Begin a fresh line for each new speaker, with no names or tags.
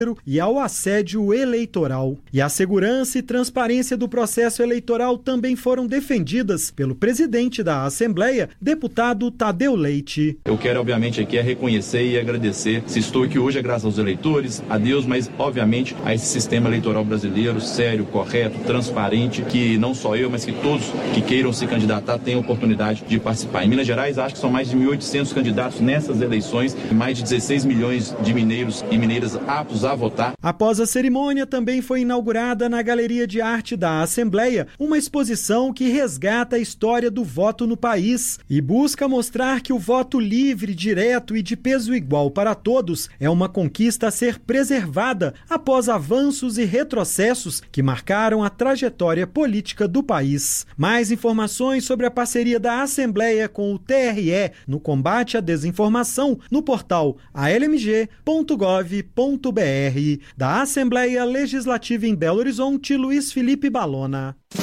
e ao assédio eleitoral. E a segurança e transparência do processo eleitoral também foram defendidas pelo presidente da Assembleia, deputado Tadeu Leite.
Eu quero, obviamente, aqui reconhecer e agradecer. Se estou aqui hoje é graças aos eleitores, a Deus, mas, obviamente, a esse sistema eleitoral brasileiro, sério, correto, transparente, que não só eu, mas que todos que queiram se candidatar tenham oportunidade de participar. Em Minas Gerais, acho que são mais de 1.800 candidatos nessas eleições, mais de 16 milhões de mineiros e mineiras aptos a votar.
Após a cerimônia, também foi inaugurada na Galeria de Arte da Assembleia uma exposição que resgata a história do voto no país e busca mostrar que o voto livre, direto e de peso igual para todos é uma conquista a ser preservada após avanços e retrocessos que marcaram a trajetória política do país. Mais informações sobre a parceria da Assembleia com o TRE no combate à desinformação no portal almg.gov.br. Da Assembleia Legislativa em Belo Horizonte, Luiz Felipe Balona.